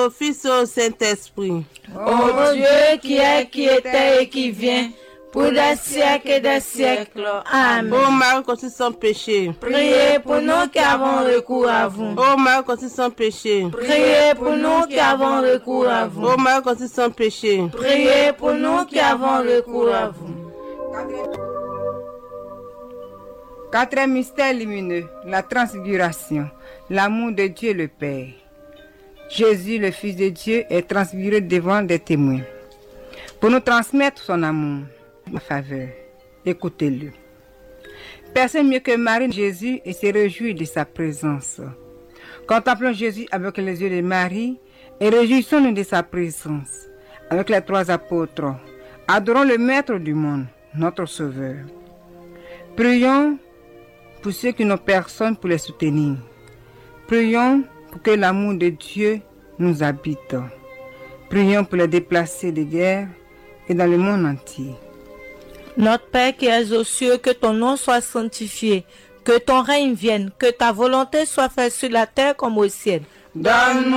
au Fils et au Saint-Esprit. Ô Dieu qui est, qui était et qui vient, pour des siècles et des siècles. Amen. Ô Marie conçue sans péché. Priez pour nous qui avons recours à vous. Ô Marie conçue sans péché. Priez pour nous qui avons recours à vous. Ô Marie conçue sans péché. Priez pour nous qui avons recours à vous. Quatrième mystère lumineux, la transfiguration, l'amour de Dieu le Père. Jésus, le Fils de Dieu, est transfiguré devant des témoins pour nous transmettre son amour en faveur. Écoutez-le. Personne mieux que Marie, Jésus, et se réjouit de sa présence. Contemplons Jésus avec les yeux de Marie et réjouissons-nous de sa présence avec les trois apôtres. Adorons le Maître du monde, notre Sauveur. Prions pour ceux qui n'ont personne pour les soutenir. Prions pour que l'amour de Dieu nous habite. Prions pour les déplacés de guerre et dans le monde entier. Notre Père qui es aux cieux, que ton nom soit sanctifié, que ton règne vienne, que ta volonté soit faite sur la terre comme au ciel. Donne-nous